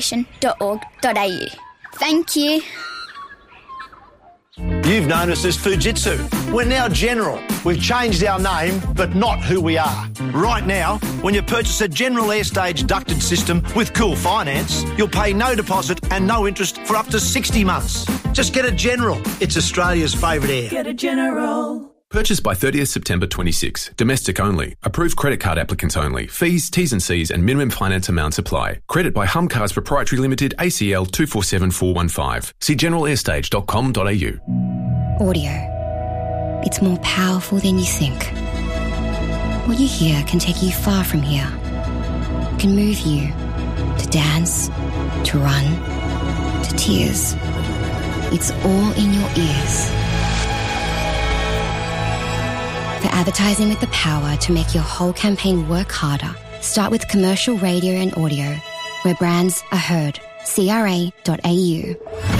inspiration.org.au. Thank you. You've known us as Fujitsu. We're now General. We've changed our name, but not who we are. Right now, when you purchase a General Airstage ducted system with Cool Finance, you'll pay no deposit and no interest for up to 60 months. Just get a General. It's Australia's favourite air. Get a General. Purchased by 30th September 26. Domestic only. Approved credit card applicants only. Fees, T's and C's and minimum finance amounts apply. Credit by Humcars Proprietary Limited, ACL 247415. See generalairstage.com.au. Audio. It's more powerful than you think. What you hear can take you far from here. It can move you to dance, to run, to tears. It's all in your ears. For advertising with the power to make your whole campaign work harder, start with commercial radio and audio, where brands are heard. CRA.au.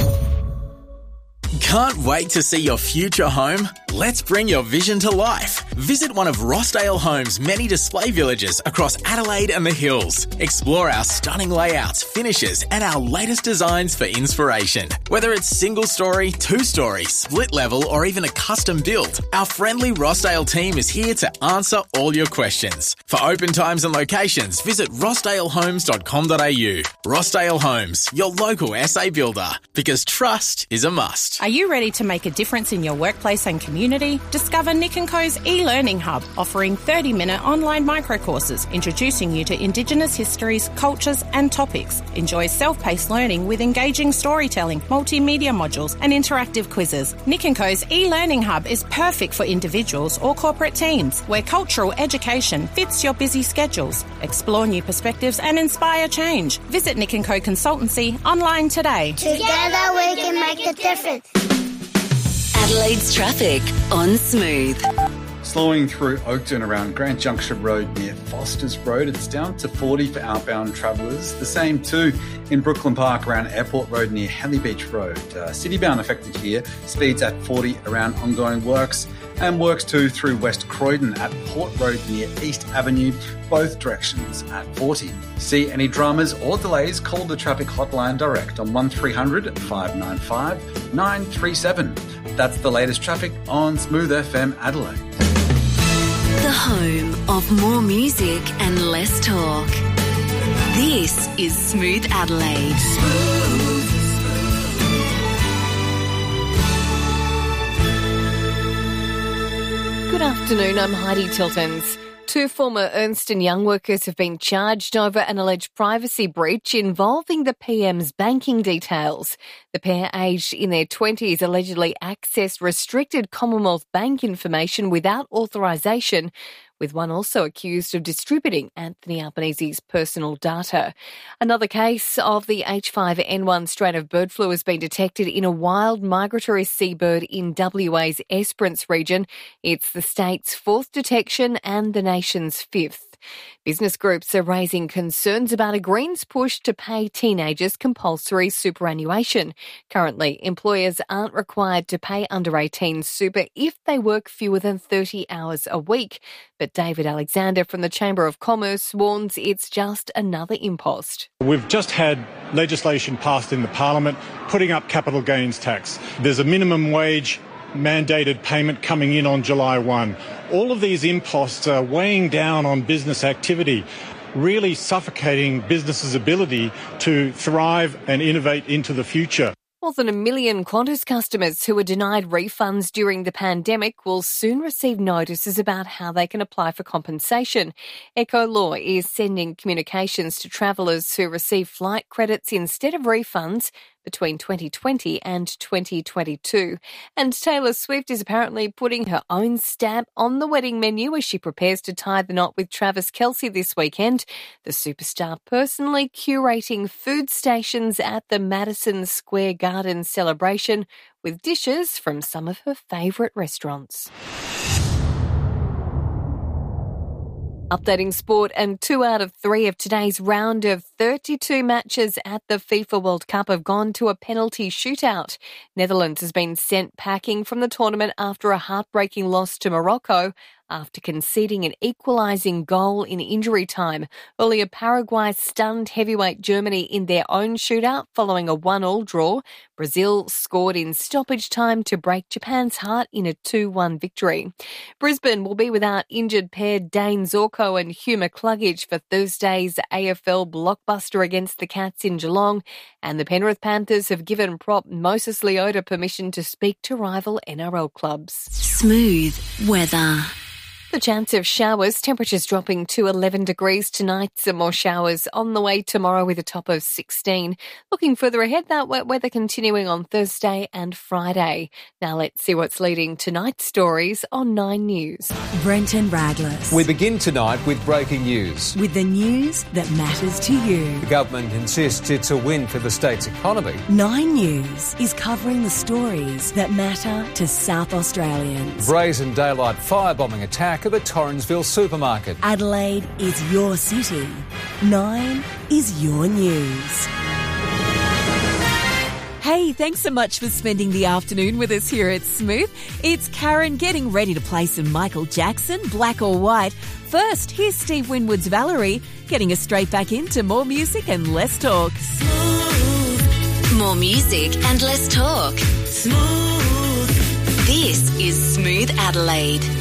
Can't wait to see your future home? Let's bring your vision to life. Visit one of Rossdale Homes' many display villages across Adelaide and the Hills. Explore our stunning layouts, finishes, and our latest designs for inspiration. Whether it's single story, two-story, split level, or even a custom build, our friendly Rossdale team is here to answer all your questions. For open times and locations, visit rossdalehomes.com.au. Rossdale Homes, your local SA builder, because trust is a must. Are you ready to make a difference in your workplace and community? Discover Nick & Co.'s e-learning hub, offering 30-minute online microcourses introducing you to Indigenous histories, cultures and topics. Enjoy self-paced learning with engaging storytelling, multimedia modules and interactive quizzes. Nick & Co.'s e-learning hub is perfect for individuals or corporate teams, where cultural education fits your busy schedules. Explore new perspectives and inspire change. Visit Nick & Co. Consultancy online today. Together we can make a difference. Adelaide's traffic on Smooth. Slowing through Oakden around Grant Junction Road near Foster's Road. It's down to 40 for outbound travellers. The same too in Brooklyn Park around Airport Road near Henley Beach Road. Citybound affected here. Speeds at 40 around ongoing works. And works too through West Croydon at Port Road near East Avenue, both directions at 40. See any dramas or delays, call the traffic hotline direct on 1300 595 937. That's the latest traffic on Smooth FM Adelaide. The home of more music and less talk. This is Smooth Adelaide. Good afternoon, I'm Heidi Tiltons. Two former Ernst & Young workers have been charged over an alleged privacy breach involving the PM's banking details. The pair, aged in their 20s, allegedly accessed restricted Commonwealth Bank information without authorisation, with one also accused of distributing Anthony Albanese's personal data. Another case of the H5N1 strain of bird flu has been detected in a wild migratory seabird in WA's Esperance region. It's the state's fourth detection and the nation's fifth. Business groups are raising concerns about a Greens push to pay teenagers compulsory superannuation. Currently, employers aren't required to pay under-18 super if they work fewer than 30 hours a week. But David Alexander from the Chamber of Commerce warns it's just another impost. We've just had legislation passed in the Parliament putting up capital gains tax. There's a minimum wage mandated payment coming in on July 1. All of these imposts are weighing down on business activity, really suffocating businesses' ability to thrive and innovate into the future. More than 1 million Qantas customers who were denied refunds during the pandemic will soon receive notices about how they can apply for compensation. Ecolaw is sending communications to travellers who receive flight credits instead of refunds between 2020 and 2022. And Taylor Swift is apparently putting her own stamp on the wedding menu as she prepares to tie the knot with Travis Kelce this weekend. The superstar personally curating food stations at the Madison Square Garden celebration with dishes from some of her favourite restaurants. Updating sport, and 2 out of 3 of today's round of 32 matches at the FIFA World Cup have gone to a penalty shootout. Netherlands has been sent packing from the tournament after a heartbreaking loss to Morocco. after conceding an equalising goal in injury time. Earlier, Paraguay stunned heavyweight Germany in their own shootout following a 1-1 draw. Brazil scored in stoppage time to break Japan's heart in a 2-1 victory. Brisbane will be without injured pair Dane Zorko and Hugh McCluggage for Thursday's AFL blockbuster against the Cats in Geelong, and the Penrith Panthers have given prop Moses Leota permission to speak to rival NRL clubs. Smooth weather. The chance of showers, temperatures dropping to 11 degrees tonight. Some more showers on the way tomorrow with a top of 16. Looking further ahead, that wet weather continuing on Thursday and Friday. Now let's see what's leading tonight's stories on 9 News. Brenton Raglas. We begin tonight with breaking news. With the news that matters to you. The government insists it's a win for the state's economy. 9 News is covering the stories that matter to South Australians. Brazen daylight firebombing attack at the Torrensville supermarket. Adelaide is your city. 9 is your news. Hey, thanks so much for spending the afternoon with us here at Smooth. It's Karen getting ready to play some Michael Jackson, Black or White. First, here's Steve Winwood's Valerie, getting us straight back into more music and less talk. Smooth. More music and less talk. Smooth. This is Smooth Adelaide.